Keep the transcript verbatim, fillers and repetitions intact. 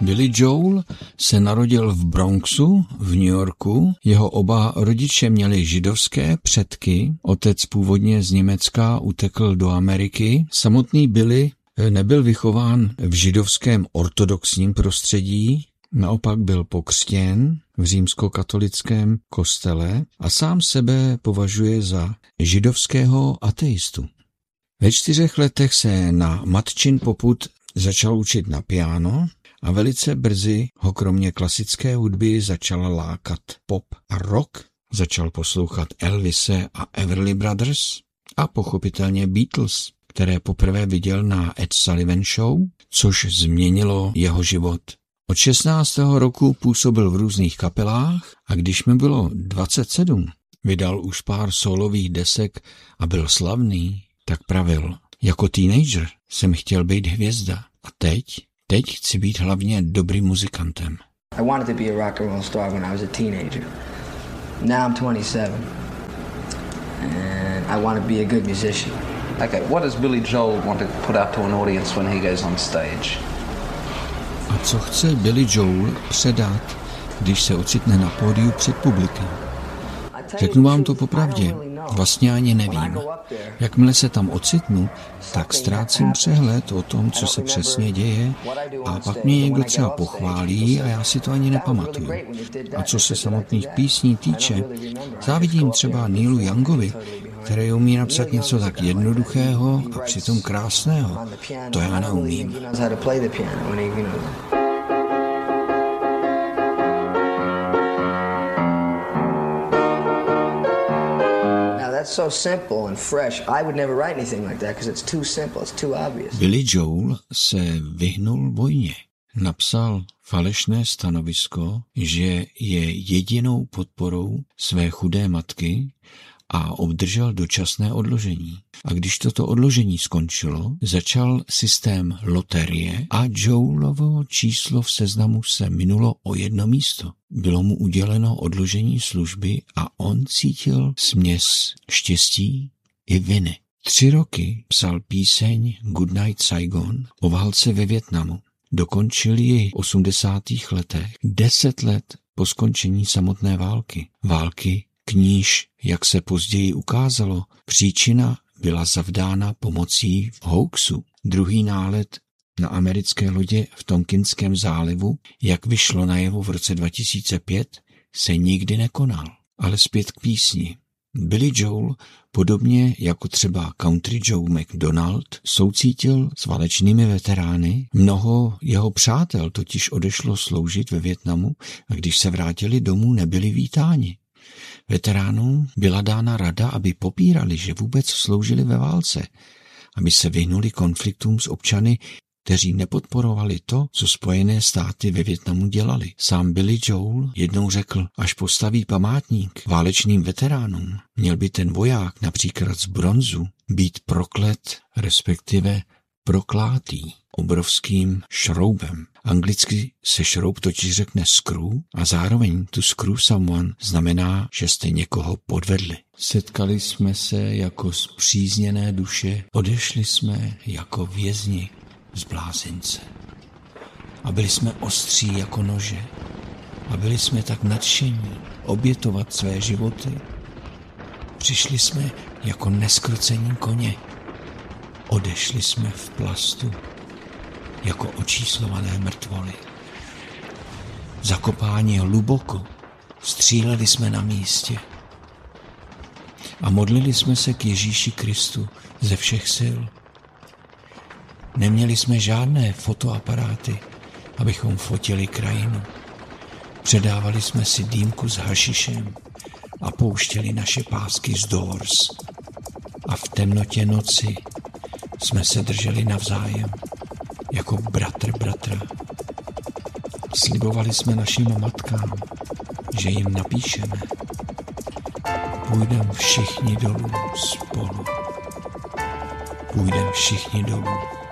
Billy Joel se narodil v Bronxu v New Yorku. Jeho oba rodiče měli židovské předky. Otec původně z Německa utekl do Ameriky. Samotný Billy nebyl vychován v židovském ortodoxním prostředí, naopak byl pokřtěn v římskokatolickém kostele a sám sebe považuje za židovského ateistu. Ve čtyřech letech se na matčin popud začal učit na piano a velice brzy ho kromě klasické hudby začala lákat pop a rock. Začal poslouchat Elvise a Everly Brothers a pochopitelně Beatles, které poprvé viděl na Ed Sullivan Show, což změnilo jeho život. Od šestnáctého roku působil v různých kapelách a když mi bylo dvacet sedm, vydal už pár solových desek a byl slavný, tak pravil: jako teenager jsem chtěl být hvězda a teď, teď chci být hlavně dobrým muzikantem. I wanted to be a rock and roll star when I was a teenager. Now I'm twenty-seven and I want to be a good musician. Okay, what does Billy Joel want to put out to an audience when he goes on stage? A co chce Billy Joel předat, když se ocitne na pódiu před publikem? Řeknu vám to popravdě, vlastně ani nevím. Jakmile se tam ocitnu, tak ztrácím přehled o tom, co se přesně děje, a pak mě někdo třeba pochválí a já si to ani nepamatuju. A co se samotných písní týče, závidím třeba Neilu Youngovi, který umí napsat něco tak jednoduchého a přitom krásného. To já neumím. Billy Joel se vyhnul vojně. Napsal falešné stanovisko, že je jedinou podporou své chudé matky a obdržel dočasné odložení. A když toto odložení skončilo, začal systém loterie a Joelovo číslo v seznamu se minulo o jedno místo. Bylo mu uděleno odložení služby a on cítil směs štěstí i viny. Tři roky psal píseň Goodnight Saigon o válce ve Vietnamu. Dokončil ji v osmdesátých letech, deset let po skončení samotné války. Války, k níž, jak se později ukázalo, příčina byla zavdána pomocí hoaxu. Druhý nálet na americké lodě v Tonkinském zálivu, jak vyšlo najevo v roce dva tisíce pět, se nikdy nekonal. Ale zpět k písni. Billy Joel, podobně jako třeba Country Joe McDonald, soucítil s válečnými veterány. Mnoho jeho přátel totiž odešlo sloužit ve Vietnamu a když se vrátili domů, nebyli vítáni. Veteránům byla dána rada, aby popírali, že vůbec sloužili ve válce, aby se vyhnuli konfliktům s občany, kteří nepodporovali to, co Spojené státy ve Vietnamu dělali. Sám Billy Joel jednou řekl, až postaví památník válečným veteránům, měl by ten voják, například z bronzu, být proklet, respektive proklátý obrovským šroubem. Anglicky se šroub totiž řekne screw a zároveň to screw someone znamená, že jste někoho podvedli. Setkali jsme se jako spřízněné duše, odešli jsme jako vězni z blázince. A byli jsme ostří jako nože. A byli jsme tak nadšení obětovat své životy. Přišli jsme jako neskrocení koně. Odešli jsme v plastu jako očíslované mrtvoly. Zakopáni hluboko, stříleli jsme na místě a modlili jsme se k Ježíši Kristu ze všech sil. Neměli jsme žádné fotoaparáty, abychom fotili krajinu. Předávali jsme si dýmku s hašišem a pouštěli naše pásky z Doors. A v temnotě noci jsme se drželi navzájem, jako bratr bratra. Slibovali jsme našim matkám, že jim napíšeme. Půjdem všichni dolů spolu. Půjdem všichni dolů.